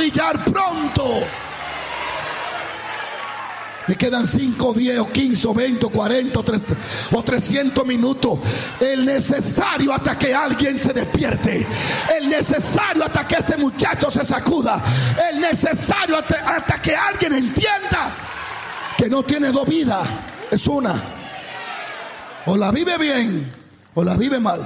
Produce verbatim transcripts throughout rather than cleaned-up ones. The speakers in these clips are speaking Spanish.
brillar pronto. Me quedan cinco, diez, o quince, o veinte, o cuarenta, o trescientos minutos. El necesario hasta que alguien se despierte. El necesario hasta que este muchacho se sacuda. El necesario hasta, hasta que alguien entienda que no tiene dos vidas, es una. O la vive bien o la vive mal.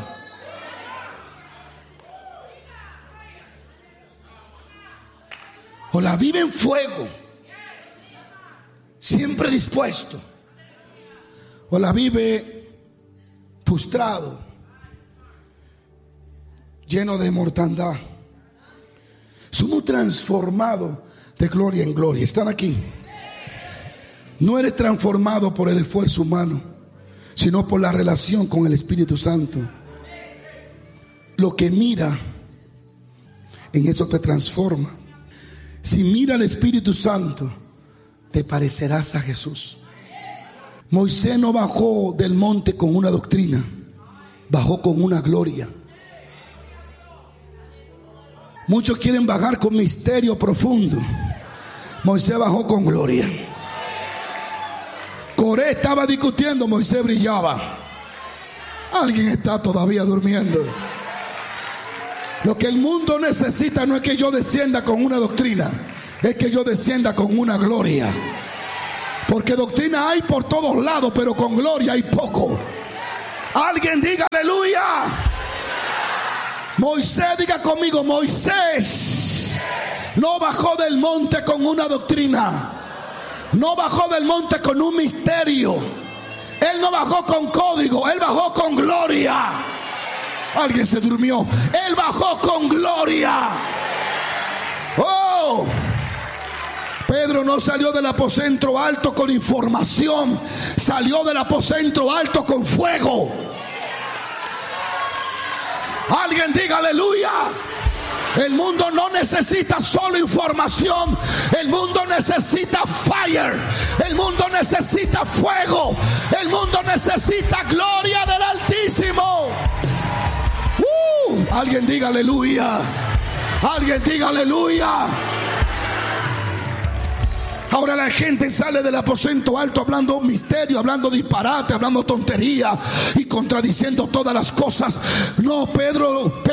O la vive en fuego, siempre dispuesto, o la vive frustrado, lleno de mortandad. Somos transformados de gloria en gloria. ¿Están aquí? No eres transformado por el esfuerzo humano, sino por la relación con el Espíritu Santo. Lo que mira, en eso te transforma. Si mira al Espíritu Santo, te parecerás a Jesús. Moisés no bajó del monte con una doctrina, bajó con una gloria. Muchos quieren bajar con misterio profundo. Moisés bajó con gloria. Coré estaba discutiendo, Moisés brillaba. Alguien está todavía durmiendo. Lo que el mundo necesita no es que yo descienda con una doctrina, es que yo descienda con una gloria. Porque doctrina hay por todos lados, pero con gloria hay poco. Alguien diga aleluya. Moisés, diga conmigo, Moisés no bajó del monte con una doctrina, no bajó del monte con un misterio, él no bajó con código, él bajó con gloria. Alguien se durmió. Él bajó con gloria. Oh, Pedro no salió del aposento alto con información, salió del aposento alto con fuego. Alguien diga aleluya. El mundo no necesita solo información, el mundo necesita fire, el mundo necesita fuego, el mundo necesita gloria del Altísimo. Uh, alguien diga aleluya. Alguien diga aleluya. Ahora la gente sale del aposento alto hablando misterio, hablando disparate, hablando tontería y contradiciendo todas las cosas. No, Pedro